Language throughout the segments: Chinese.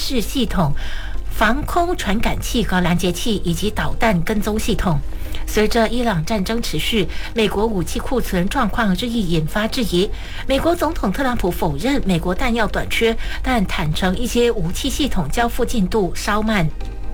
视系统、防空传感器和拦截器以及导弹跟踪系统。随着伊朗战争持续，美国武器库存状况日益引发质疑。美国总统特朗普否认美国弹药短缺，但坦承一些武器系统交付进度稍慢。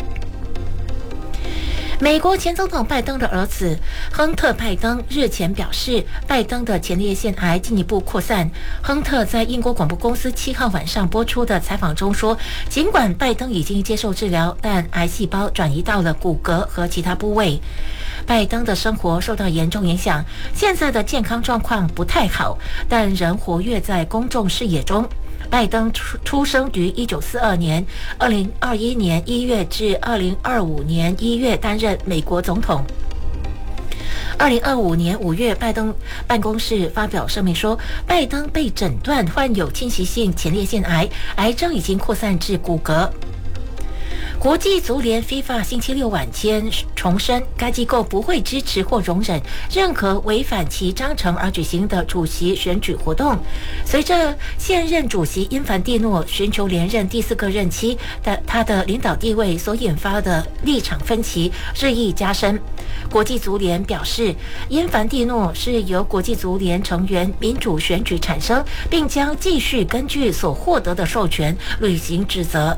美国前总统拜登的儿子亨特·拜登日前表示，拜登的前列腺癌进一步扩散。亨特在英国广播公司7号晚上播出的采访中说，尽管拜登已经接受治疗，但癌细胞转移到了骨骼和其他部位。拜登的生活受到严重影响，现在的健康状况不太好，但仍活跃在公众视野中。拜登出生于1942年，2021年1月至2025年1月担任美国总统。2025年5月，拜登办公室发表声明说，拜登被诊断患有侵袭性前列腺癌，癌症已经扩散至骨骼。国际足联 FIFA 星期六晚间重申，该机构不会支持或容忍任何违反其章程而举行的主席选举活动。随着现任主席因凡蒂诺寻求连任第4个任期的他的领导地位所引发的立场分歧日益加深。国际足联表示，因凡蒂诺是由国际足联成员民主选举产生，并将继续根据所获得的授权履行职责。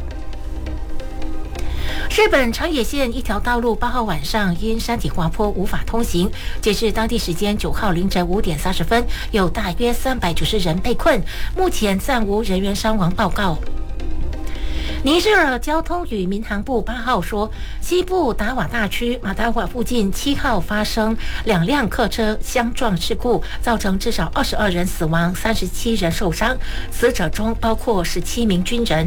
日本长野县一条道路8号晚上因山体滑坡无法通行，截至当地时间9号凌晨5点30分，有大约390人被困，目前暂无人员伤亡报告。尼日尔交通与民航部8号说，西部达瓦大区马达瓦附近7号发生2辆客车相撞事故，造成至少22人死亡，37人受伤，死者中包括17名军人。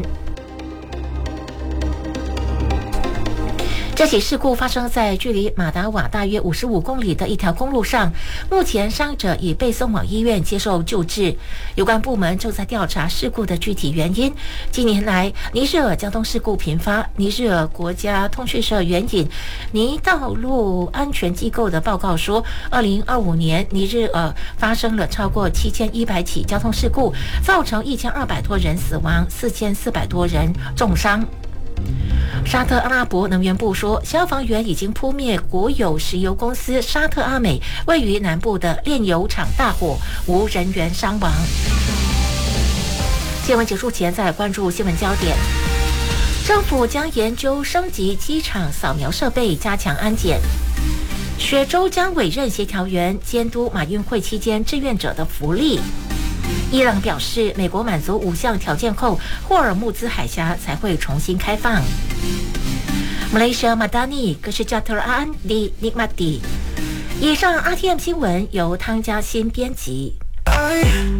这起事故发生在距离马达瓦大约55公里的一条公路上，目前伤者已被送往医院接受救治。有关部门正在调查事故的具体原因。近年来，尼日尔交通事故频发。尼日尔国家通讯社援引尼道路安全机构的报告说，2025年尼日尔发生了超过7100起交通事故，造成1200多人死亡，4400多人重伤。沙特阿拉伯能源部说，消防员已经扑灭国有石油公司沙特阿美位于南部的炼油厂大火，无人员伤亡。新闻结束前，再关注新闻焦点。政府将研究升级机场扫描设备，加强安检。雪州将委任协调员监督马运会期间志愿者的福利。伊朗表示，美国满足5项条件后，霍尔木兹海峡才会重新开放。Malaysia Madani Kesejahteraan dinikmati。以上 RTM 新闻由汤嘉欣编辑。